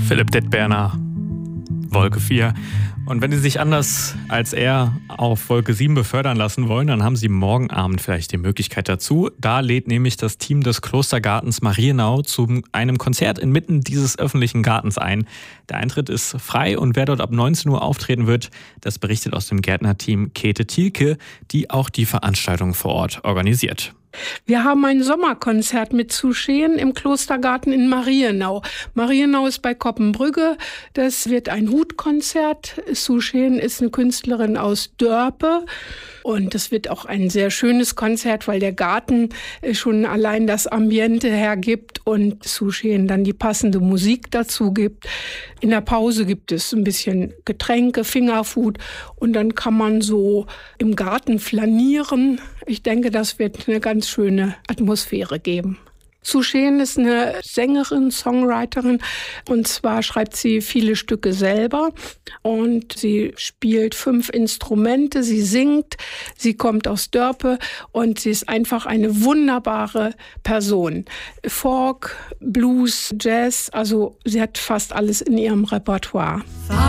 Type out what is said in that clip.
Philipp Dettberner, Wolke 4. Und wenn Sie sich anders als er auf Wolke 7 befördern lassen wollen, dann haben Sie morgen Abend vielleicht die Möglichkeit dazu. Da lädt nämlich das Team des Klostergartens Marienau zu einem Konzert inmitten dieses öffentlichen Gartens ein. Der Eintritt ist frei und wer dort ab 19 Uhr auftreten wird, das berichtet aus dem Gärtnerteam Käthe Thielke, die auch die Veranstaltung vor Ort organisiert. Wir haben ein Sommerkonzert mit Sucheen im Klostergarten in Marienau. Marienau ist bei Koppenbrügge. Das wird ein Hutkonzert. Sucheen ist eine Künstlerin aus Dörpe. Und es wird auch ein sehr schönes Konzert, weil der Garten schon allein das Ambiente hergibt und Sucheen dann die passende Musik dazu gibt. In der Pause gibt es ein bisschen Getränke, Fingerfood und dann kann man so im Garten flanieren. Ich denke, das wird eine ganz schöne Atmosphäre geben. Sucheen ist eine Sängerin, Songwriterin und zwar schreibt sie viele Stücke selber und sie spielt 5 Instrumente, sie singt, sie kommt aus Dörpe und sie ist einfach eine wunderbare Person. Folk, Blues, Jazz, also sie hat fast alles in ihrem Repertoire.